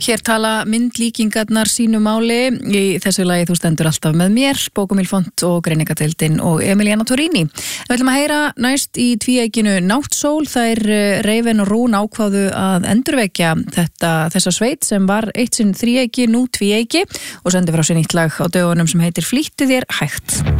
Hér tala myndlíkingarnar sínu máli. Í þessu lagi Þú stendur alltaf með mér, Bókumil Font og Greiningadeildin og Emiliana Torini. Við ætlum að heyra næst í tvíeykinu Náttsól. Þær Reifin og Rún ákváðu að endurvekja þessa sveit sem var eitt sinn þríeyki, nú tvíeyki og sendi frá sér nýtt lag á dögunum sem heitir Flýttu þér hægt.